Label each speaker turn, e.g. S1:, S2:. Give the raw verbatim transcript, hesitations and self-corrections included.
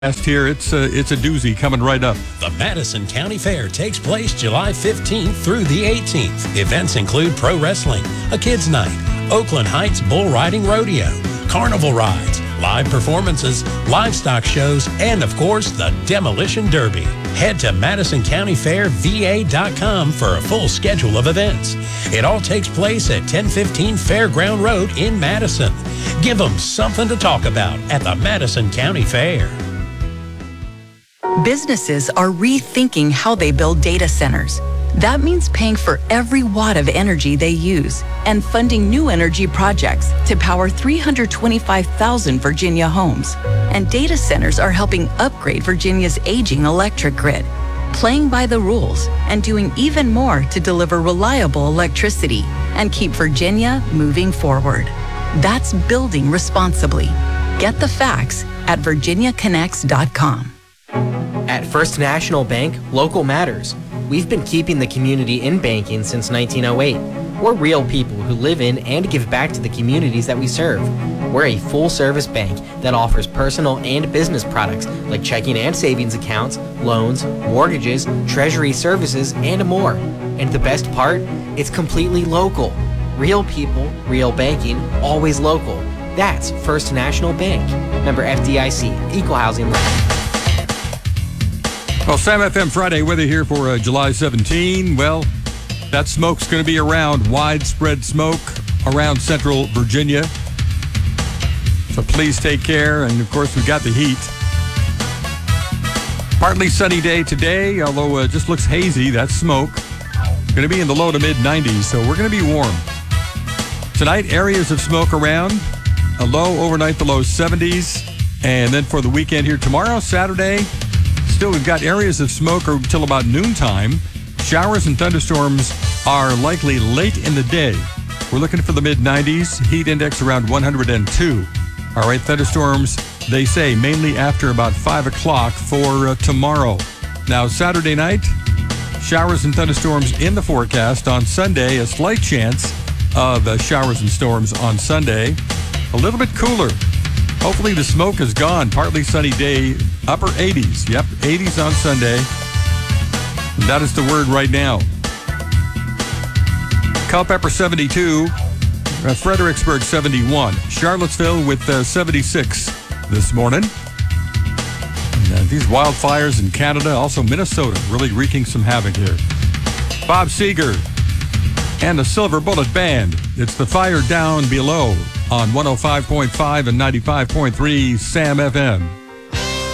S1: Here, it's a, it's a doozy coming right up.
S2: The Madison County Fair takes place July fifteenth through the eighteenth. Events include pro wrestling, a kids' night, Oakland Heights Bull Riding Rodeo, carnival rides, live performances, livestock shows, and of course, the Demolition Derby. Head to Madison County Fair V A dot com for a full schedule of events. It all takes place at ten fifteen Fairground Road in Madison. Give them something to talk about at the Madison County Fair.
S3: Businesses are rethinking how they build data centers. That means paying for every watt of energy they use and funding new energy projects to power three hundred twenty-five thousand Virginia homes. And data centers are helping upgrade Virginia's aging electric grid, playing by the rules and doing even more to deliver reliable electricity and keep Virginia moving forward. That's building responsibly. Get the facts at virginia connects dot com.
S4: At First National Bank, local matters. We've been keeping the community in banking since nineteen oh eight. We're real people who live in and give back to the communities that we serve. We're a full-service bank that offers personal and business products like checking and savings accounts, loans, mortgages, treasury services, and more. And the best part? It's completely local. Real people, real banking, always local. That's First National Bank. Member F D I C, Equal Housing Lender.
S1: Well, Sam F M Friday weather here for uh, July seventeenth. Well, that smoke's going to be around. Widespread smoke around central Virginia. So please take care. And, of course, we've got the heat. Partly sunny day today, although it uh, just looks hazy. That's smoke. Going to be in the low to mid nineties, so we're going to be warm. Tonight, areas of smoke around. A low overnight, the low seventies. And then for the weekend here tomorrow, Saturday, still, we've got areas of smoke until about noontime. Showers and thunderstorms are likely late in the day. We're looking for the mid nineties. Heat index around one hundred two. All right, thunderstorms, they say, mainly after about five o'clock for uh, tomorrow. Now, Saturday night, showers and thunderstorms in the forecast. On Sunday, a slight chance of uh, showers and storms on Sunday. A little bit cooler. Hopefully the smoke is gone. Partly sunny day, upper eighties. Yep, eighties on Sunday. And that is the word right now. Culpeper seventy-two, uh, Fredericksburg seventy-one, Charlottesville with uh, seventy-six this morning. And, uh, these wildfires in Canada, also Minnesota, really wreaking some havoc here. Bob Seger and the Silver Bullet Band. It's the Fire Down Below on one oh five point five and ninety-five point three Sam F M.